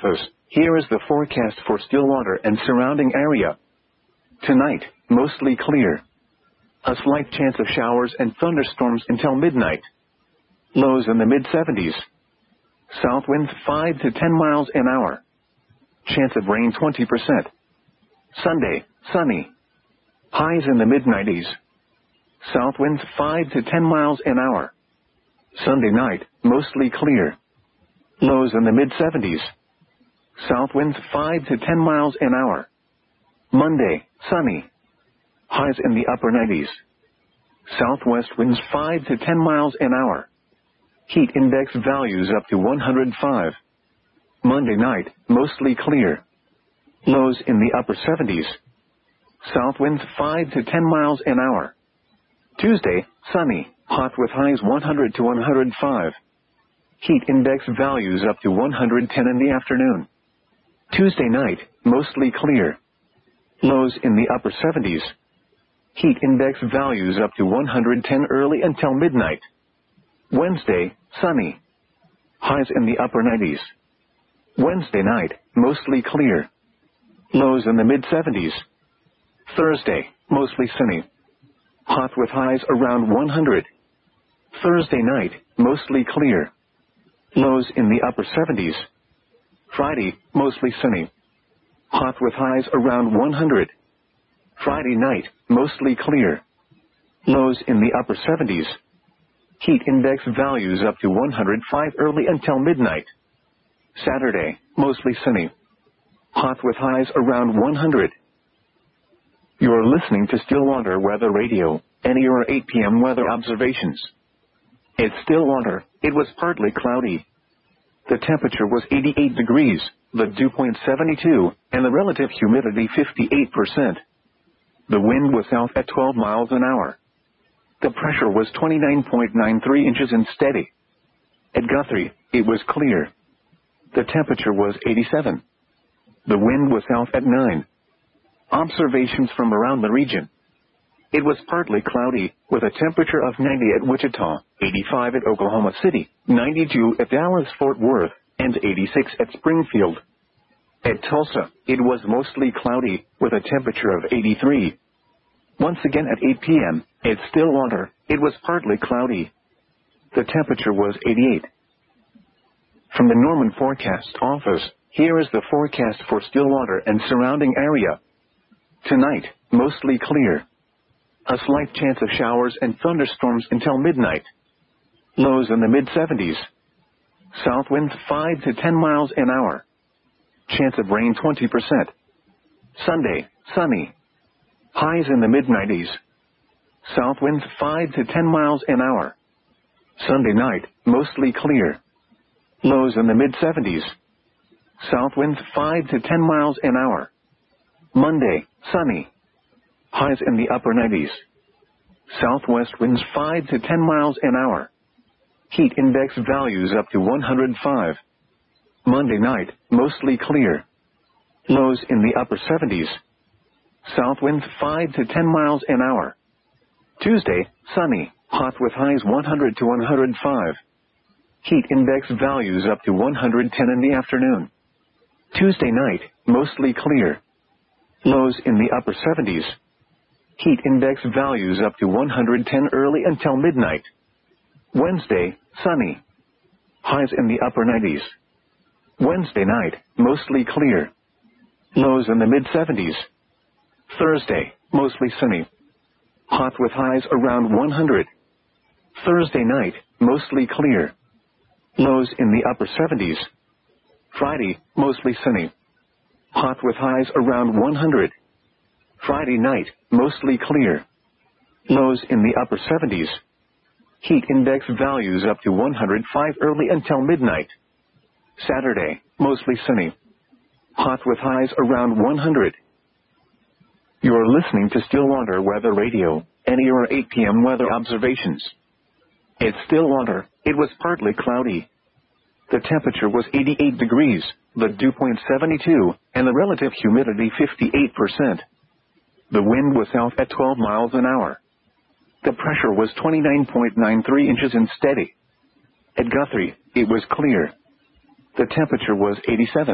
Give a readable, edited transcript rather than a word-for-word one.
office. Here is the forecast for Stillwater and surrounding area. Tonight, mostly clear. A slight chance of showers and thunderstorms until midnight. Lows in the mid-70s. South winds 5 to 10 miles an hour. Chance of rain 20%. Sunday, sunny. Highs in the mid-90s. South winds 5 to 10 miles an hour. Sunday night, mostly clear. Lows in the mid-70s. South winds 5 to 10 miles an hour. Monday, sunny. Highs in the upper 90s. Southwest winds 5 to 10 miles an hour. Heat index values up to 105. Monday night, mostly clear. Lows in the upper 70s. South winds 5 to 10 miles an hour. Tuesday, sunny, hot with highs 100 to 105. Heat index values up to 110 in the afternoon. Tuesday night, mostly clear. Lows in the upper 70s. Heat index values up to 110 early until midnight. Wednesday, sunny. Highs in the upper 90s. Wednesday night, mostly clear. Lows in the mid-70s. Thursday, mostly sunny. Hot with highs around 100. Thursday night, mostly clear. Lows in the upper 70s. Friday, mostly sunny. Hot with highs around 100. Friday night, mostly clear. Lows in the upper 70s. Heat index values up to 105 early until midnight. Saturday, mostly sunny. Hot with highs around 100. You're listening to Stillwater Weather Radio, NER 8 p.m. weather observations. At Stillwater, it was partly cloudy. The temperature was 88 degrees, the dew point 72, and the relative humidity 58%. The wind was south at 12 miles an hour. The pressure was 29.93 inches and steady. At Guthrie, it was clear. The temperature was 87. The wind was south at 9. Observations from around the region. It was partly cloudy, with a temperature of 90 at Wichita, 85 at Oklahoma City, 92 at Dallas-Fort Worth, and 86 at Springfield. At Tulsa, it was mostly cloudy, with a temperature of 83. Once again at 8 p.m., at Stillwater, it was partly cloudy. The temperature was 88. From the Norman Forecast Office, here is the forecast for Stillwater and surrounding area. Tonight, mostly clear. A slight chance of showers and thunderstorms until midnight. Lows in the mid-70s. South winds 5 to 10 miles an hour. Chance of rain 20%. Sunday, sunny. Highs in the mid-90s. South winds 5 to 10 miles an hour. Sunday night, mostly clear. Lows in the mid-70s. South winds 5 to 10 miles an hour. Monday, sunny. Highs in the upper 90s. Southwest winds 5 to 10 miles an hour. Heat index values up to 105. Monday night, mostly clear. Lows in the upper 70s. South winds 5 to 10 miles an hour. Tuesday, sunny, hot with highs 100 to 105. Heat index values up to 110 in the afternoon. Tuesday night, mostly clear. Lows in the upper 70s. Heat index values up to 110 early until midnight. Wednesday, sunny. Highs in the upper 90s. Wednesday night, mostly clear. Lows in the mid-70s. Thursday, mostly sunny. Hot with highs around 100. Thursday night, mostly clear. Lows in the upper 70s. Friday, mostly sunny. Hot with highs around 100. Friday night, mostly clear. Lows in the upper 70s. Heat index values up to 105 early until midnight. Saturday, mostly sunny. Hot with highs around 100. You're listening to Stillwater Weather Radio, NER 8 p.m. weather observations. At Stillwater, it was partly cloudy. The temperature was 88 degrees, the dew point 72, and the relative humidity 58%. The wind was south at 12 miles an hour. The pressure was 29.93 inches and steady. At Guthrie, it was clear. The temperature was 87.